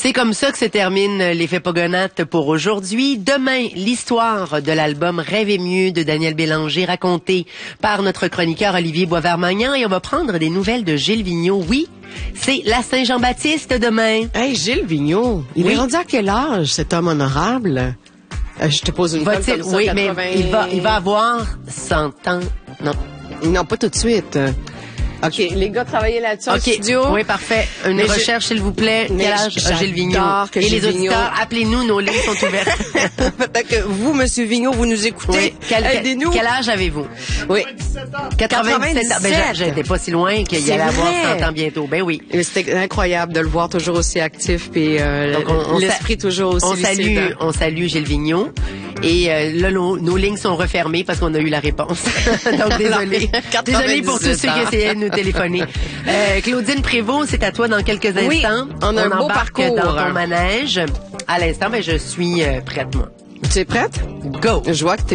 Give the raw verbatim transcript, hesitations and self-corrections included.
C'est comme ça que se termine l'effet Pogonatte pour aujourd'hui. Demain, l'histoire de l'album Rêver mieux de Daniel Bélanger racontée par notre chroniqueur Olivier Boisvert-Magnan et on va prendre des nouvelles de Gilles Vigneault. Oui, c'est la Saint-Jean-Baptiste demain. Hey, Gilles Vigneault, il oui. est rendu à quel âge, cet homme honorable? Euh, je te pose une question comme ça, oui, quatre-vingts... mais il va, il va avoir cent ans. Non. Non, pas tout de suite. OK, les gars, travaillez là-dessus en okay. studio. Oui, parfait. Une mais recherche, je... s'il vous plaît. Mais quel âge a Gilles Vigneault? Que Et Gilles les auditeurs, Vigneault... appelez-nous, nos lignes sont ouvertes. Peut-être que vous, Monsieur Vigneault, vous nous écoutez. Oui. Quel, Aidez-nous. Quel âge avez-vous? Oui. quatre-vingt-dix-sept ans. Ben, j'étais pas si loin qu'il y allait avoir cent ans bientôt. Ben oui. C'était incroyable de le voir toujours aussi actif et euh, l'esprit toujours aussi on salue, lucide. On salue Gilles Vigneault. Et euh, là, nos, nos lignes sont refermées parce qu'on a eu la réponse. Donc, désolé. Désolé pour tous ceux qui essayaient de nous téléphoner. Euh, Claudine Prévost, c'est à toi dans quelques instants. Oui, on a on un beau parcours dans ton manège. À l'instant, ben, je suis euh, prête, moi. Tu es prête? Go! Je vois que t'es